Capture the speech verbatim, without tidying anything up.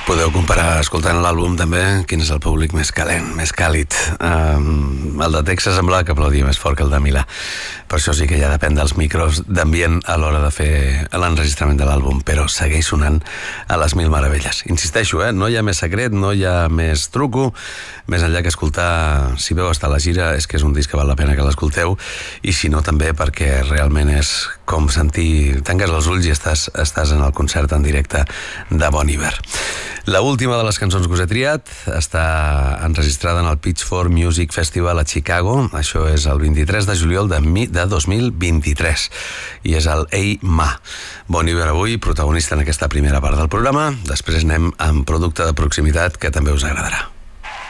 Podeu comparar, escoltant l'àlbum també, quin és el públic més calent, més càlid. Um, el de Texas semblava que aplaudia més fort que el de Milà. Per això sí que ja depèn dels micros d'ambient a l'hora de fer l'enregistrament de l'àlbum, però segueix sonant a les mil meravelles. Insisteixo, eh? No hi ha més secret, no hi ha més truco, més enllà que escoltar, si veu estar a la gira, és que és un disc que val la pena que l'escolteu, i si no també perquè realment és com sentir, tanques els ulls i estàs, estàs en el concert en directe de Bon Iver. La última de les cançons que us he triat està enregistrada en el Pitchfork Music Festival a Chicago. Això és el vint-i-tres de juliol de, mi, de dos mil vint-i-tres i és el Hey Ma. Bon Iver avui, protagonista en aquesta primera part del programa. Després anem amb producte de proximitat que també us agradarà.